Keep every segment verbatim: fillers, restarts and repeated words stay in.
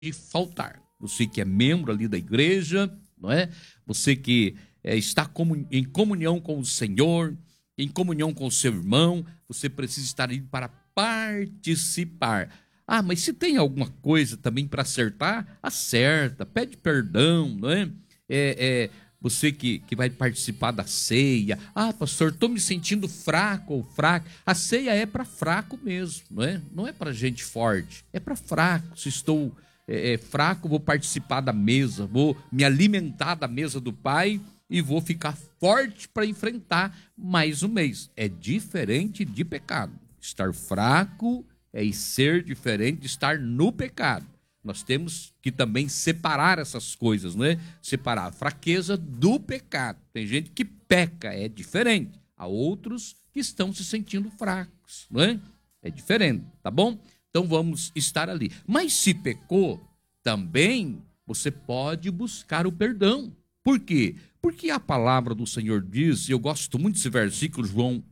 faltar. Você que é membro ali da igreja, não é? Você que é, está comun- em comunhão com o Senhor, em comunhão com o seu irmão, você precisa estar ali para participar. Ah, mas se tem alguma coisa também para acertar, acerta, pede perdão, não é? É, é você que, que vai participar da ceia. Ah, pastor, estou me sentindo fraco ou fraca. A ceia é para fraco mesmo, não é? Não é para gente forte, é para fraco. Se estou é, é, fraco, vou participar da mesa, vou me alimentar da mesa do Pai e vou ficar forte para enfrentar mais um mês. É diferente de pecado. Estar fraco é ser diferente de estar no pecado. Nós temos que também separar essas coisas, não é? Separar a fraqueza do pecado. Tem gente que peca, é diferente. Há outros que estão se sentindo fracos, não é? É diferente, tá bom? Então vamos estar ali. Mas se pecou, também você pode buscar o perdão. Por quê? Porque a palavra do Senhor diz, e eu gosto muito desse versículo, João,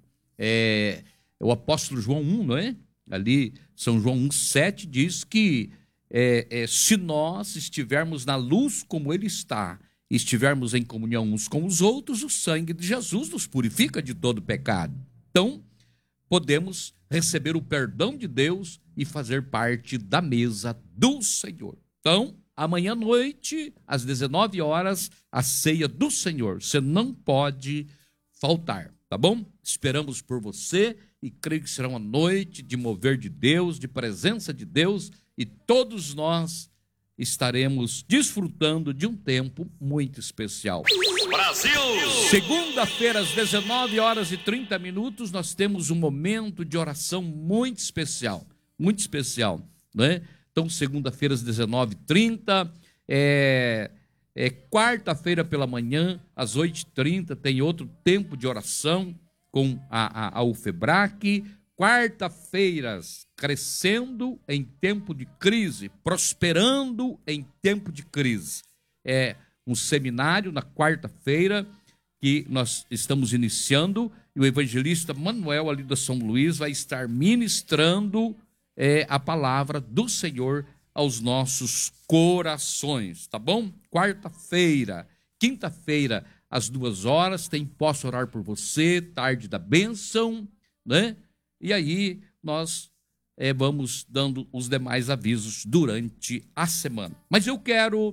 é, o apóstolo João um, não é? Ali, São João um, sete, diz que é, é, se nós estivermos na luz como Ele está, e estivermos em comunhão uns com os outros, o sangue de Jesus nos purifica de todo pecado. Então, podemos receber o perdão de Deus e fazer parte da mesa do Senhor. Então, amanhã à noite, às dezenove horas, a ceia do Senhor. Você não pode faltar, tá bom? Esperamos por você e creio que será uma noite de mover de Deus, de presença de Deus, e todos nós estaremos desfrutando de um tempo muito especial. Brasil! Segunda-feira, às dezenove horas e trinta minutos, nós temos um momento de oração muito especial, muito especial, né? Então, segunda-feira, às dezenove e trinta, é, é quarta-feira pela manhã, às oito e trinta, tem outro tempo de oração com a, a, a UFEBRAC. Quarta-feiras, crescendo em tempo de crise, prosperando em tempo de crise. É um seminário na quarta-feira que nós estamos iniciando, e o evangelista Manuel, ali da São Luís, vai estar ministrando é, a palavra do Senhor aos nossos corações, tá bom? Quarta-feira, quinta-feira, às duas horas, tem Posso Orar por Você, Tarde da Bênção, né? E aí nós é, vamos dando os demais avisos durante a semana. Mas eu quero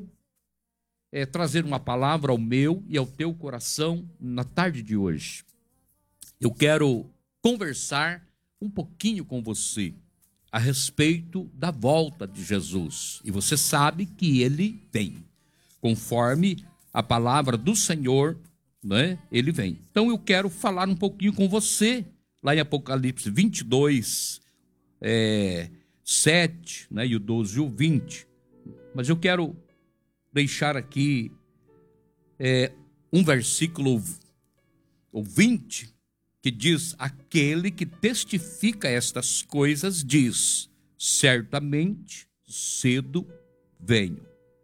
é, trazer uma palavra ao meu e ao teu coração na tarde de hoje. Eu quero conversar um pouquinho com você a respeito da volta de Jesus. E você sabe que ele vem. Conforme a palavra do Senhor, né, ele vem. Então eu quero falar um pouquinho com você lá em Apocalipse vinte e dois, é, sete, né, e o doze e o vinte. Mas eu quero deixar aqui é, um versículo, o vinte, que diz: aquele que testifica estas coisas diz, certamente cedo venho.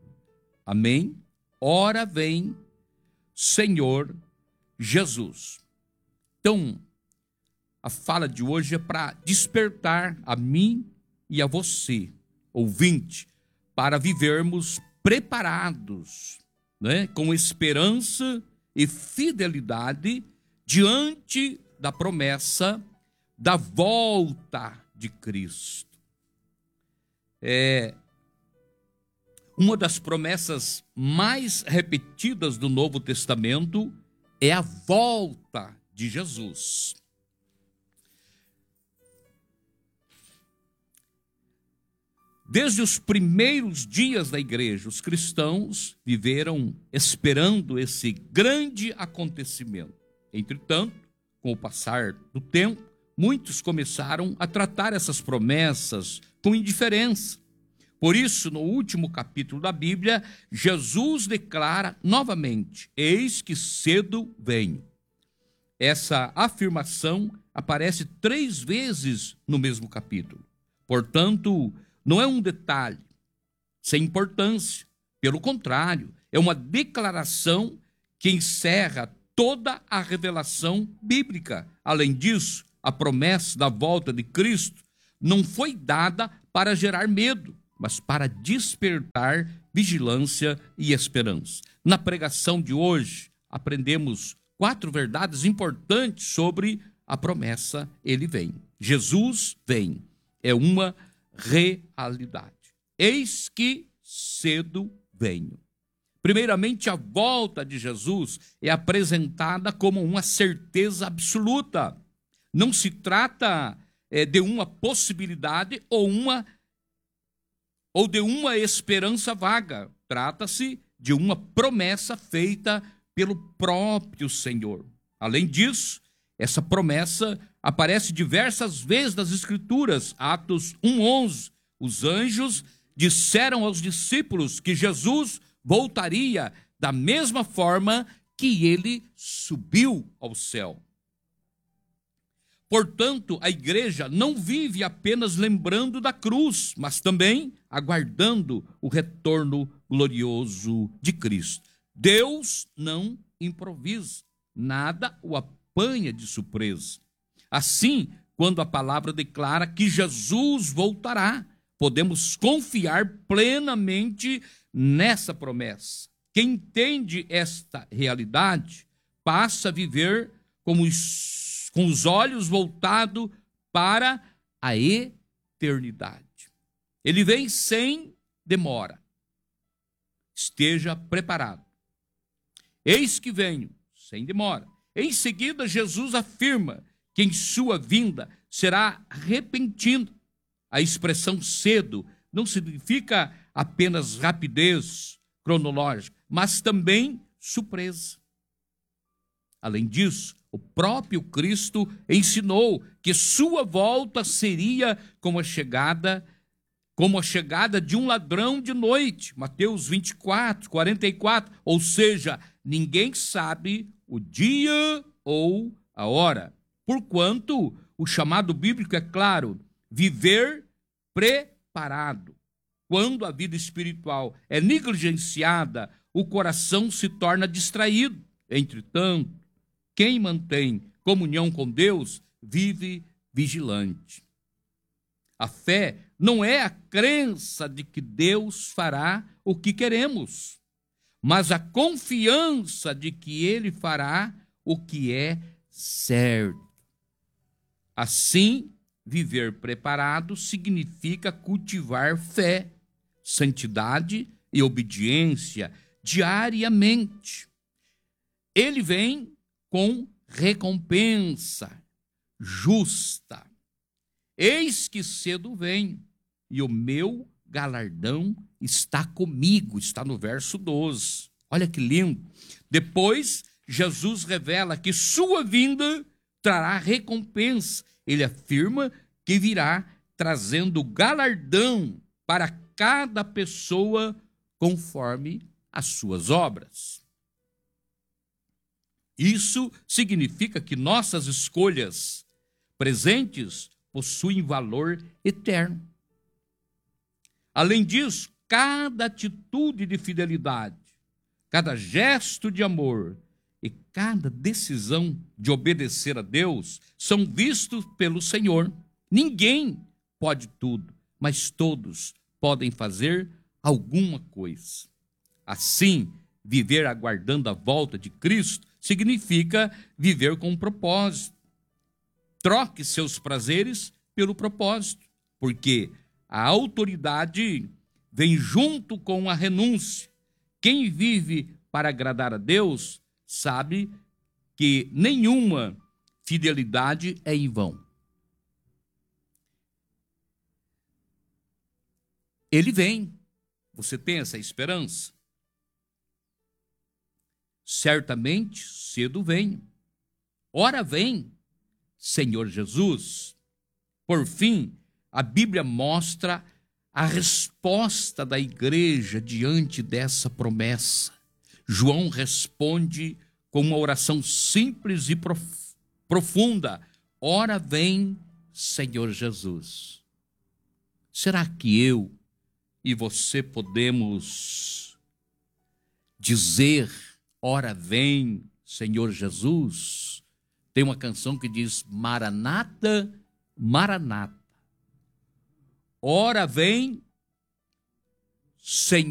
Amém? Ora vem, Senhor Jesus. Então, a fala de hoje é para despertar a mim e a você, ouvinte, para vivermos preparados, né, com esperança e fidelidade diante da promessa da volta de Cristo. É uma das promessas mais repetidas do Novo Testamento é a volta de Jesus. Desde os primeiros dias da igreja, os cristãos viveram esperando esse grande acontecimento. Entretanto, com o passar do tempo, muitos começaram a tratar essas promessas com indiferença. Por isso, no último capítulo da Bíblia, Jesus declara novamente: eis que cedo venho. Essa afirmação aparece três vezes no mesmo capítulo. Portanto, não é um detalhe sem importância. Pelo contrário, é uma declaração que encerra toda a revelação bíblica. Além disso, a promessa da volta de Cristo não foi dada para gerar medo, mas para despertar vigilância e esperança. Na pregação de hoje, aprendemos quatro verdades importantes sobre a promessa Ele vem. Jesus vem. É uma realidade. Eis que cedo venho. Primeiramente, a volta de Jesus é apresentada como uma certeza absoluta. Não se trata é, de uma possibilidade ou, uma, ou de uma esperança vaga. Trata-se de uma promessa feita pelo próprio Senhor. Além disso, essa promessa aparece diversas vezes nas Escrituras. Atos um, onze. Os anjos disseram aos discípulos que Jesus voltaria da mesma forma que ele subiu ao céu. Portanto, a igreja não vive apenas lembrando da cruz, mas também aguardando o retorno glorioso de Cristo. Deus não improvisa, nada o apanha de surpresa. Assim, quando a palavra declara que Jesus voltará, podemos confiar plenamente nessa promessa. Quem entende esta realidade passa a viver com os, com os olhos voltados para a eternidade. Ele vem sem demora. Esteja preparado. Eis que venho, sem demora. Em seguida, Jesus afirma que em sua vinda será repentina. A expressão cedo não significa apenas rapidez cronológica, mas também surpresa. Além disso, o próprio Cristo ensinou que sua volta seria como a chegada, como a chegada de um ladrão de noite. Mateus vinte e quatro, quarenta e quatro. Ou seja, ninguém sabe o dia ou a hora. Porquanto o chamado bíblico é claro: viver preparado. Quando a vida espiritual é negligenciada, o coração se torna distraído. Entretanto, quem mantém comunhão com Deus vive vigilante. A fé não é a crença de que Deus fará o que queremos, mas a confiança de que Ele fará o que é certo. Assim, viver preparado significa cultivar fé, santidade e obediência diariamente. Ele vem com recompensa justa. Eis que cedo venho, e o meu galardão está comigo, está no verso doze. Olha que lindo. Depois, Jesus revela que sua vinda trará recompensa. Ele afirma que virá trazendo galardão para cada pessoa conforme as suas obras. Isso significa que nossas escolhas presentes possuem valor eterno. Além disso, cada atitude de fidelidade, cada gesto de amor e cada decisão de obedecer a Deus são vistos pelo Senhor. Ninguém pode tudo, mas todos podem fazer alguma coisa. Assim, viver aguardando a volta de Cristo significa viver com um propósito. Troque seus prazeres pelo propósito, porque a autoridade vem junto com a renúncia. Quem vive para agradar a Deus sabe que nenhuma fidelidade é em vão. Ele vem. Você tem essa esperança? Certamente cedo vem. Ora vem, Senhor Jesus. Por fim, a Bíblia mostra a resposta da igreja diante dessa promessa. João responde com uma oração simples e prof- profunda. Ora vem, Senhor Jesus. Será que eu e você podemos dizer, ora vem, Senhor Jesus? Tem uma canção que diz, Maranata, Maranata. Ora vem, Senhor.